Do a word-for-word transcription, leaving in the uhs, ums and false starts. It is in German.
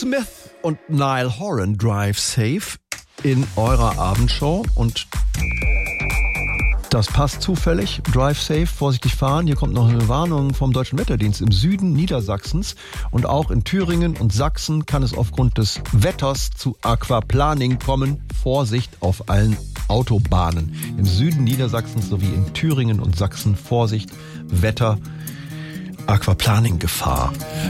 Smith und Niall Horan, Drive Safe, in eurer Abendshow. Und das passt zufällig. Drive Safe, vorsichtig fahren. Hier kommt noch eine Warnung vom Deutschen Wetterdienst. Im Süden Niedersachsens und auch in Thüringen und Sachsen kann es aufgrund des Wetters zu Aquaplaning kommen. Vorsicht auf allen Autobahnen. Im Süden Niedersachsens sowie in Thüringen und Sachsen Vorsicht, Wetter, Aquaplaning-Gefahr.